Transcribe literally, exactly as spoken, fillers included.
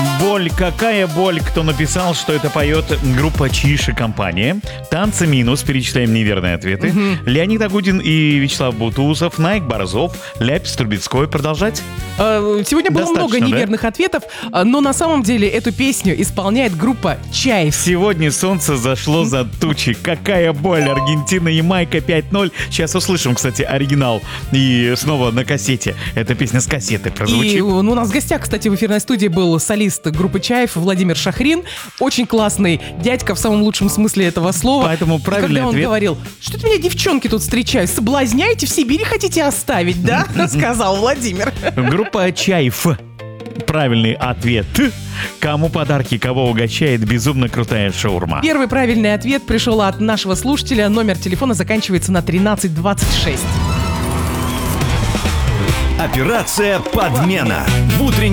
Боль, какая боль, кто написал, что это поет группа Чиж и компания. Танцы минус, перечисляем неверные ответы. Угу. Леонид Агутин и Вячеслав Бутусов, Найк Борзов, Ляпис Трубецкой. Продолжать? Сегодня было много неверных да? ответов, но на самом деле эту песню исполняет группа Чайф. Сегодня солнце зашло за тучи. Какая боль. Аргентина, Ямайка пять ноль. Сейчас услышим, кстати, оригинал. И снова на кассете. Эта песня с кассеты прозвучит. И ну, у нас в гостях, кстати, в эфирной студии был солист группы Чайф Владимир Шахрин. Очень классный дядька в самом лучшем смысле этого слова. Поэтому правильный и когда ответ. он говорил, что-то меня девчонки тут встречают, соблазняете, в Сибири хотите оставить, да? Сказал Владимир. Группа Чайф. Правильный ответ. Кому подарки, кого угощает безумно крутая шаурма? Первый правильный ответ пришел от нашего слушателя. Номер телефона заканчивается на тринадцать двадцать шесть. Операция «Подмена» в утреннем